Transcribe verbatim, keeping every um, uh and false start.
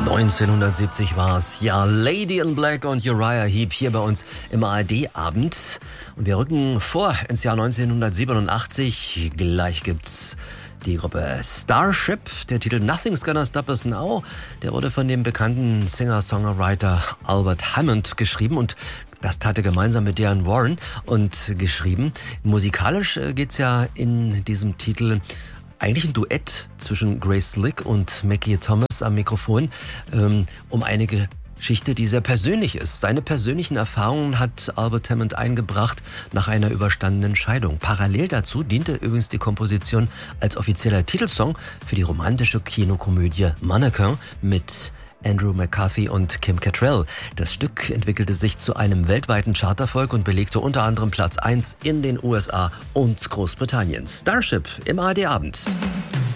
neunzehnhundertsiebzig war es. Ja, Lady in Black und Uriah Heep hier bei uns im A R D-Abend. Und wir rücken vor ins Jahr neunzehnhundertsiebenundachtzig. Gleich gibt's die Gruppe Starship. Der Titel Nothing's Gonna Stop Us Now, der wurde von dem bekannten Singer-Songwriter Albert Hammond geschrieben und das tat er gemeinsam mit Diane Warren und geschrieben. Musikalisch geht's ja in diesem Titel eigentlich ein Duett zwischen Grace Slick und Mackie Thomas am Mikrofon ähm, um eine Geschichte, die sehr persönlich ist. Seine persönlichen Erfahrungen hat Albert Hammond eingebracht nach einer überstandenen Scheidung. Parallel dazu diente übrigens die Komposition als offizieller Titelsong für die romantische Kinokomödie Mannequin mit Andrew McCarthy und Kim Cattrall. Das Stück entwickelte sich zu einem weltweiten Charterfolg und belegte unter anderem Platz eins in den U S A und Großbritannien. Starship im A R D-Abend.